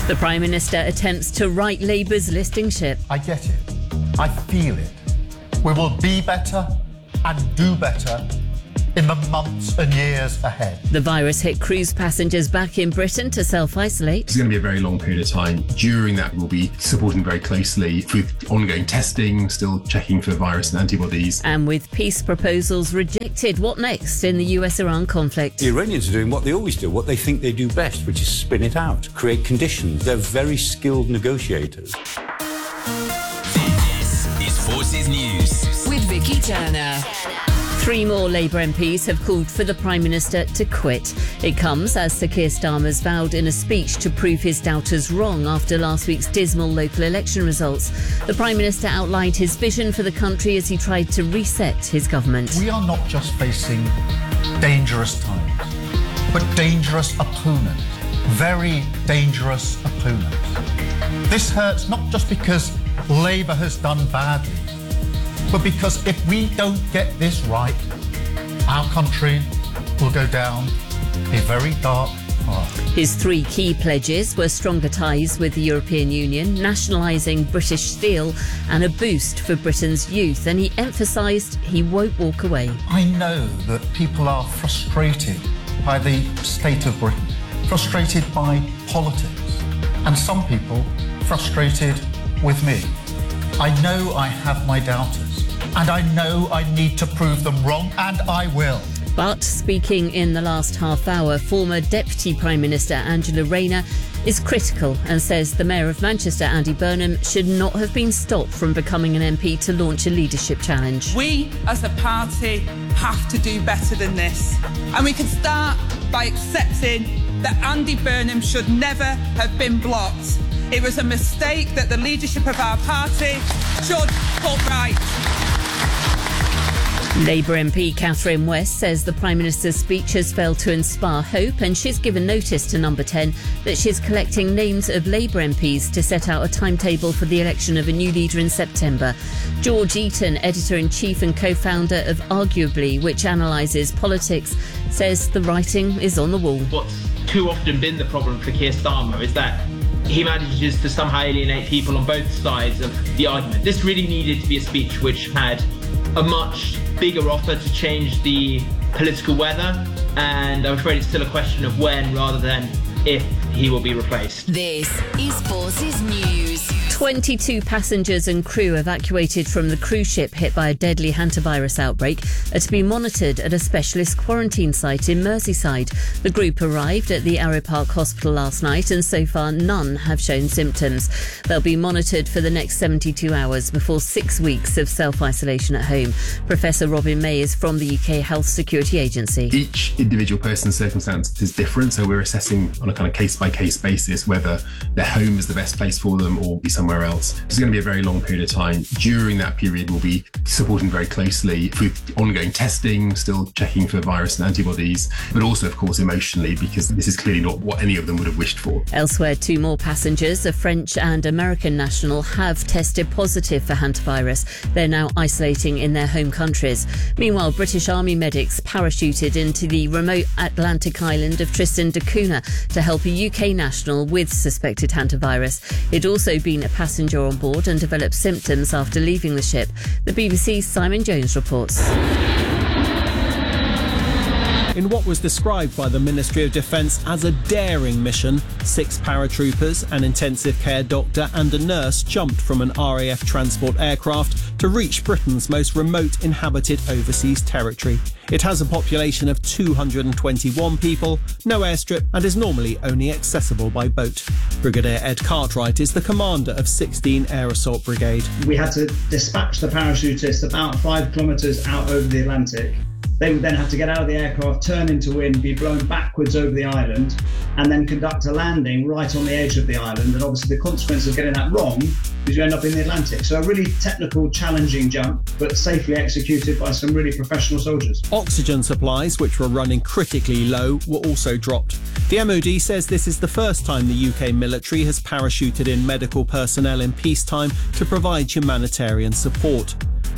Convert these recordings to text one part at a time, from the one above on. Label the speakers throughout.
Speaker 1: The Prime Minister attempts to right Labour's listing ship.
Speaker 2: I get it. I feel it. We will be better and do better in the months and years ahead.
Speaker 1: The virus hit cruise passengers back in Britain to self-isolate.
Speaker 3: It's going to be a very long period of time. During that, we'll be supporting very closely with ongoing testing, still checking for virus and antibodies.
Speaker 1: And with peace proposals rejected, what next in the US-Iran conflict?
Speaker 4: The Iranians are doing what they always do, what they think they do best, which is spin it out, create conditions. They're very skilled negotiators.
Speaker 5: This is Forces News
Speaker 6: with Vicky Turner.
Speaker 1: 3 more Labour MPs have called for the Prime Minister to quit. It comes as Sir Keir Starmer's vowed in a speech to prove his doubters wrong after last week's dismal local election results. The Prime Minister outlined his vision for the country as he tried to reset his government.
Speaker 2: We are not just facing dangerous times, but dangerous opponents. Very dangerous opponents. This hurts not just because Labour has done badly, but because if we don't get this right, our country will go down a very dark path.
Speaker 1: His 3 key pledges were stronger ties with the European Union, nationalising British steel and a boost for Britain's youth. And he emphasised he won't walk away.
Speaker 2: I know that people are frustrated by the state of Britain, frustrated by politics, and some people frustrated with me. I know I have my doubters. And I know I need to prove them wrong, and I will.
Speaker 1: But speaking in the last half hour, former Deputy Prime Minister Angela Rayner is critical and says the Mayor of Manchester, Andy Burnham, should not have been stopped from becoming an MP to launch a leadership challenge.
Speaker 7: We, as a party, have to do better than this. And we can start by accepting that Andy Burnham should never have been blocked. It was a mistake that the leadership of our party should put right.
Speaker 1: Labour MP Catherine West says the Prime Minister's speech has failed to inspire hope, and she's given notice to Number 10 that she's collecting names of Labour MPs to set out a timetable for the election of a new leader in September. George Eaton, editor-in-chief and co-founder of Arguably, which analyses politics, says the writing is on the wall.
Speaker 8: What's too often been the problem for Keir Starmer is that he manages to somehow alienate people on both sides of the argument. This really needed to be a speech which had a much bigger offer to change the political weather, and I'm afraid it's still a question of when rather than if he will be replaced.
Speaker 6: This is Forces News.
Speaker 1: 22 passengers and crew evacuated from the cruise ship hit by a deadly hantavirus outbreak are to be monitored at a specialist quarantine site in Merseyside. The group arrived at the Arrow Park Hospital last night, and so far none have shown symptoms. They'll be monitored for the next 72 hours before 6 weeks of self-isolation at home. Professor Robin May is from the UK Health Security Agency.
Speaker 3: Each individual person's circumstance is different, so we're assessing on a kind of case-by-case basis whether their home is the best place for them or be somewhere else. It's going to be a very long period of time. During that period, we'll be supporting very closely with ongoing testing, still checking for virus and antibodies, but also, of course, emotionally, because this is clearly not what any of them would have wished for.
Speaker 1: Elsewhere, 2 more passengers, a French and American national, have tested positive for hantavirus. They're now isolating in their home countries. Meanwhile, British Army medics parachuted into the remote Atlantic island of Tristan da Cunha to help a UK national with suspected hantavirus. He'd also been a passenger on board and developed symptoms after leaving the ship. The BBC's Simon Jones reports.
Speaker 9: In what was described by the Ministry of Defence as a daring mission, 6 paratroopers, an intensive care doctor and a nurse jumped from an RAF transport aircraft to reach Britain's most remote inhabited overseas territory. It has a population of 221 people, no airstrip, and is normally only accessible by boat. Brigadier Ed Cartwright is the commander of 16 Air Assault Brigade.
Speaker 10: We had to dispatch the parachutists about 5 kilometres out over the Atlantic. They would then have to get out of the aircraft, turn into wind, be blown backwards over the island, and then conduct a landing right on the edge of the island. And obviously the consequence of getting that wrong is you end up in the Atlantic. So a really technical, challenging jump, but safely executed by some really professional soldiers.
Speaker 9: Oxygen supplies, which were running critically low, were also dropped. The MOD says this is the first time the UK military has parachuted in medical personnel in peacetime to provide humanitarian support.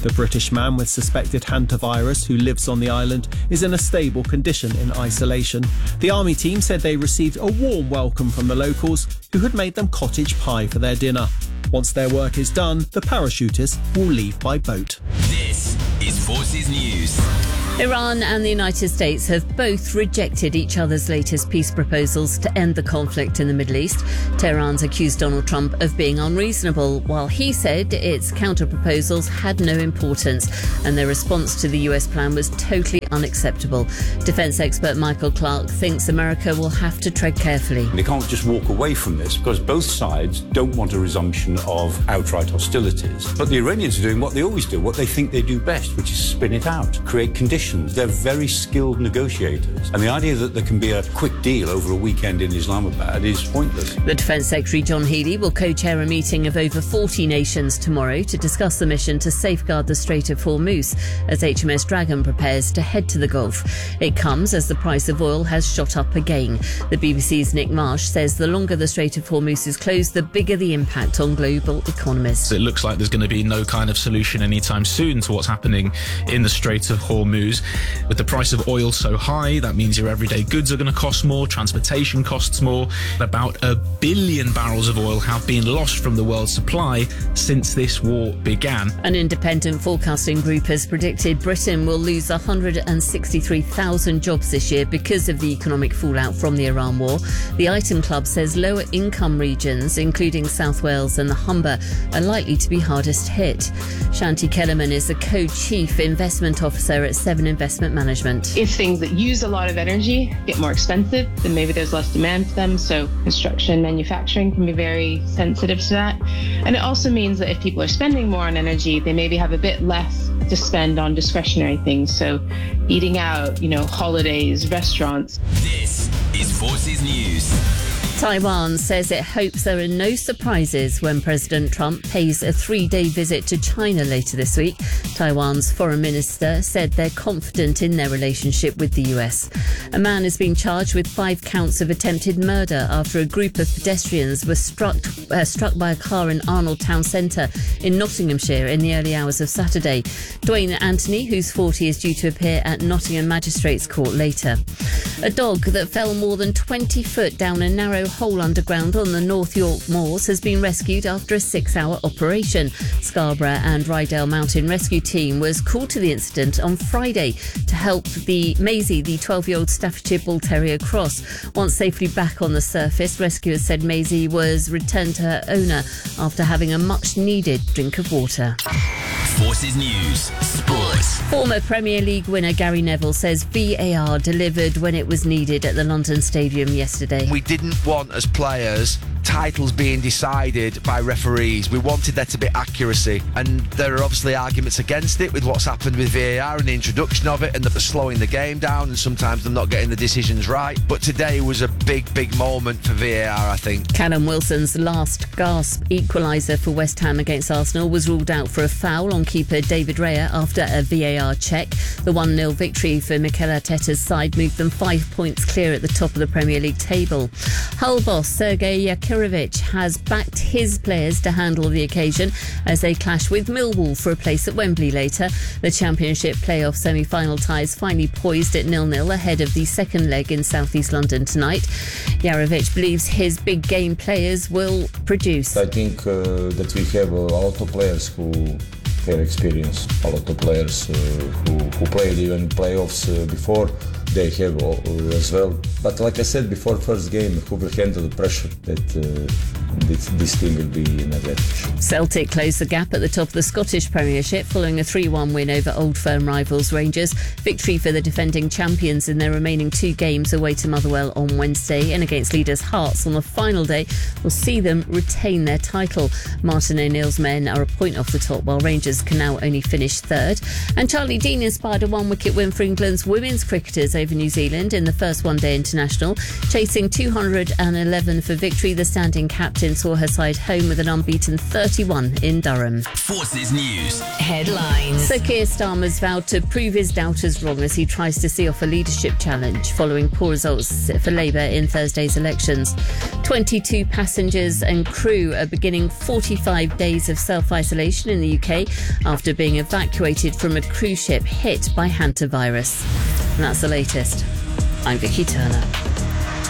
Speaker 9: The British man with suspected hantavirus who lives on the island is in a stable condition in isolation. The army team said they received a warm welcome from the locals who had made them cottage pie for their dinner. Once their work is done, the parachutists will leave by boat.
Speaker 5: This is Forces News.
Speaker 1: Iran and the United States have both rejected each other's latest peace proposals to end the conflict in the Middle East. Tehran's accused Donald Trump of being unreasonable, while he said its counter-proposals had no importance and their response to the US plan was totally unacceptable. Defence expert Michael Clark thinks America will have to tread carefully.
Speaker 4: They can't just walk away from this because both sides don't want a resumption of outright hostilities. But the Iranians are doing what they always do, what they think they do best, which is spin it out, create conditions. They're very skilled negotiators. And the idea that there can be a quick deal over a weekend in Islamabad is pointless.
Speaker 1: The Defence Secretary John Healey will co-chair a meeting of over 40 nations tomorrow to discuss the mission to safeguard the Strait of Hormuz as HMS Dragon prepares to head to the Gulf. It comes as the price of oil has shot up again. The BBC's Nick Marsh says the longer the Strait of Hormuz is closed, the bigger the impact on global economies.
Speaker 11: It looks like there's going to be no kind of solution anytime soon to what's happening in the Strait of Hormuz. With the price of oil so high, that means your everyday goods are going to cost more, transportation costs more. About 1 billion barrels of oil have been lost from the world's supply since this war began.
Speaker 1: An independent forecasting group has predicted Britain will lose 163,000 jobs this year because of the economic fallout from the Iran war. The Item Club says lower income regions, including South Wales and the Humber, are likely to be hardest hit. Shanti Kellerman is the co-chief investment officer at Seven Investment Management.
Speaker 12: If things that use a lot of energy get more expensive, then maybe there's less demand for them. So construction, manufacturing can be very sensitive to that. And it also means that if people are spending more on energy, they maybe have a bit less to spend on discretionary things. So eating out, holidays, restaurants.
Speaker 5: This is Forces News.
Speaker 1: Taiwan says it hopes there are no surprises when President Trump pays a 3-day visit to China later this week. Taiwan's foreign minister said they're confident in their relationship with the US. A man is being charged with 5 counts of attempted murder after a group of pedestrians were struck by a car in Arnold Town Centre in Nottinghamshire in the early hours of Saturday. Dwayne Anthony, who's 40, is due to appear at Nottingham Magistrates Court later. A dog that fell more than 20 foot down a narrow hole underground on the North York Moors has been rescued after a 6-hour operation. Scarborough and Rydell Mountain Rescue Team was called to the incident on Friday to help Maisie, the 12-year-old Staffordshire Bull Terrier, cross. Once safely back on the surface, rescuers said Maisie was returned to her owner after having a much-needed drink of water.
Speaker 5: Forces News Sports.
Speaker 1: Former Premier League winner Gary Neville says VAR delivered when it was needed at the London Stadium yesterday.
Speaker 13: We didn't want, as players, titles being decided by referees. We wanted there to be accuracy, and there are obviously arguments against it with what's happened with VAR and the introduction of it, and that they're slowing the game down and sometimes they're not getting the decisions right. But today was a big moment for VAR, I think.
Speaker 1: Callum Wilson's last gasp equaliser for West Ham against Arsenal was ruled out for a foul on keeper David Raya after a VAR check. The 1-0 victory for Mikel Arteta's side moved them 5 points clear at the top of the Premier League table. Hull boss Sergei Yakirovich has backed his players to handle the occasion as they clash with Millwall for a place at Wembley later. The Championship playoff semi-final ties finally poised at 0-0 ahead of the second leg in South East London tonight. Yakirovich believes his big game players will produce.
Speaker 14: I think that we have a lot of players who have experience, a lot of players who played even playoffs before. They have as well. But like I said before, first game, who will handle the pressure that this team will be in advantage.
Speaker 1: Celtic closed the gap at the top of the Scottish Premiership following a 3-1 win over Old Firm rivals Rangers. Victory for the defending champions in their remaining 2 games away to Motherwell on Wednesday and against leaders Hearts on the final day will see them retain their title. Martin O'Neill's men are a point off the top while Rangers can now only finish 3rd. And Charlie Dean inspired a 1-wicket win for England's women's cricketers over New Zealand in the first one-day international. Chasing 211 for victory, the standing captain saw her side home with an unbeaten 31 in Durham.
Speaker 5: Forces News
Speaker 6: Headlines.
Speaker 1: Sir Keir Starmer's vowed to prove his doubters wrong as he tries to see off a leadership challenge following poor results for Labour in Thursday's elections. 22 passengers and crew are beginning 45 days of self-isolation in the UK after being evacuated from a cruise ship hit by hantavirus. And that's the latest. I'm Vicky Turner.